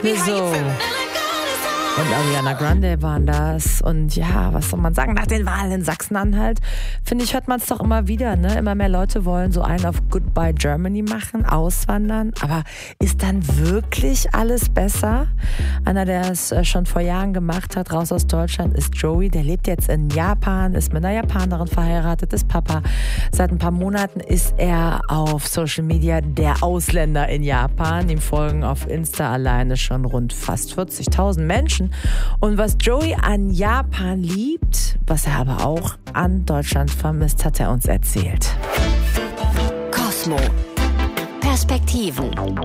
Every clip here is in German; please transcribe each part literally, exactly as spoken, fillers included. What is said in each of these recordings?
Wieso? Und Ariana Grande waren das. Und ja, was soll man sagen? Nach den Wahlen in Sachsen-Anhalt, finde ich, hört man es doch immer wieder. Ne? Immer mehr Leute wollen so einen auf Goodbye Germany machen, auswandern. Aber ist dann wirklich alles besser? Einer, der es schon vor Jahren gemacht hat, raus aus Deutschland, ist Joey. Der lebt jetzt in Japan, ist mit einer Japanerin verheiratet, ist Papa. Seit ein paar Monaten ist er auf Social Media der Ausländer in Japan. Ihm folgen auf Insta alleine schon rund fast vierzigtausend Menschen. Und was Joey an Japan liebt, was er aber auch an Deutschland vermisst, hat er uns erzählt. Cosmo. Perspektiven.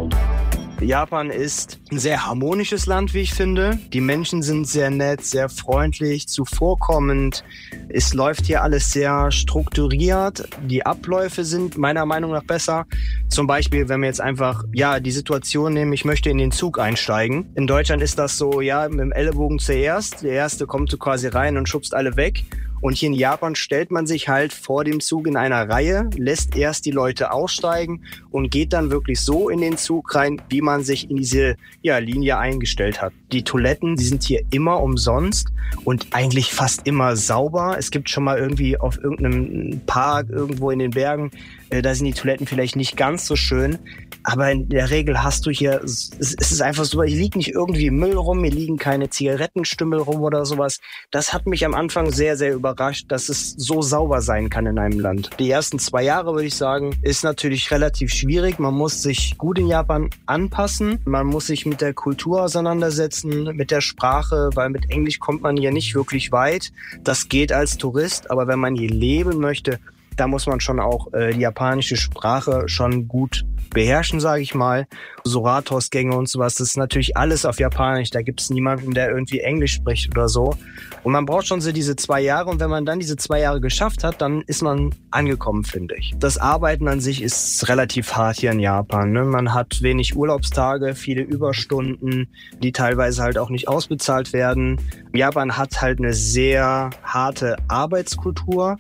Japan ist ein sehr harmonisches Land, wie ich finde. Die Menschen sind sehr nett, sehr freundlich, zuvorkommend. Es läuft hier alles sehr strukturiert. Die Abläufe sind meiner Meinung nach besser. Zum Beispiel, wenn wir jetzt einfach ja die Situation nehmen, ich möchte in den Zug einsteigen. In Deutschland ist das so, ja, mit dem Ellenbogen zuerst. Der Erste kommt so quasi rein und schubst alle weg. Und hier in Japan stellt man sich halt vor dem Zug in einer Reihe, lässt erst die Leute aussteigen und geht dann wirklich so in den Zug rein, wie man sich in diese ja, Linie eingestellt hat. Die Toiletten, die sind hier immer umsonst und eigentlich fast immer sauber. Es gibt schon mal irgendwie auf irgendeinem Park irgendwo in den Bergen, äh, da sind die Toiletten vielleicht nicht ganz so schön. Aber in der Regel hast du hier, es ist einfach so, hier liegt nicht irgendwie Müll rum, hier liegen keine Zigarettenstümmel rum oder sowas. Das hat mich am Anfang sehr, sehr überrascht, dass es so sauber sein kann in einem Land. Die ersten zwei Jahre, würde ich sagen, ist natürlich relativ schwierig. Man muss sich gut in Japan anpassen. Man muss sich mit der Kultur auseinandersetzen, mit der Sprache, weil mit Englisch kommt man hier nicht wirklich weit. Das geht als Tourist, aber wenn man hier leben möchte, da muss man schon auch äh, die japanische Sprache schon gut beherrschen, sage ich mal. So Rathausgänge und sowas, das ist natürlich alles auf Japanisch. Da gibt es niemanden, der irgendwie Englisch spricht oder so. Und man braucht schon so diese zwei Jahre. Und wenn man dann diese zwei Jahre geschafft hat, dann ist man angekommen, finde ich. Das Arbeiten an sich ist relativ hart hier in Japan. Ne? Man hat wenig Urlaubstage, viele Überstunden, die teilweise halt auch nicht ausbezahlt werden. Japan hat halt eine sehr harte Arbeitskultur.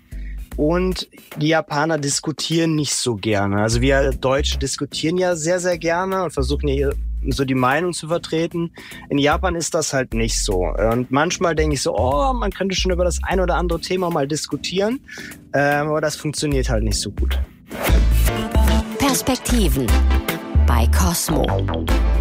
Und die Japaner diskutieren nicht so gerne. Also wir Deutsche diskutieren ja sehr, sehr gerne und versuchen ja so die Meinung zu vertreten. In Japan ist das halt nicht so. Und manchmal denke ich so, oh, man könnte schon über das ein oder andere Thema mal diskutieren. Ähm, aber das funktioniert halt nicht so gut. Perspektiven bei Cosmo.